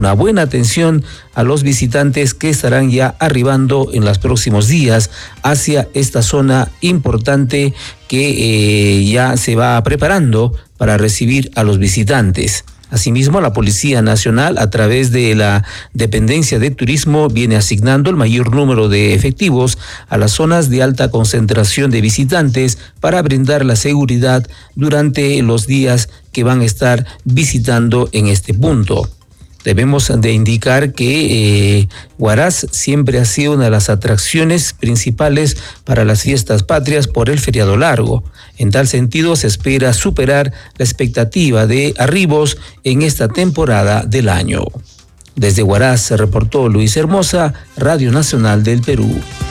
una buena atención a los visitantes que estarán ya arribando en los próximos días hacia esta zona importante que ya se va preparando para recibir a los visitantes. Asimismo, la Policía Nacional, a través de la Dependencia de Turismo, viene asignando el mayor número de efectivos a las zonas de alta concentración de visitantes para brindar la seguridad durante los días que van a estar visitando en este punto. Debemos de indicar que Huaraz siempre ha sido una de las atracciones principales para las fiestas patrias por el feriado largo. En tal sentido, se espera superar la expectativa de arribos en esta temporada del año. Desde Huaraz se reportó Luis Hermosa, Radio Nacional del Perú.